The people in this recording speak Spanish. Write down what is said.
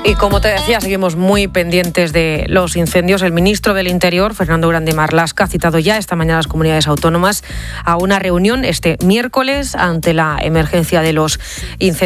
Y como te decía, seguimos muy pendientes de los incendios. El ministro del Interior, Fernando Grande Marlaska, ha citado ya esta mañana a las comunidades autónomas a una reunión este miércoles ante la emergencia de los incendios.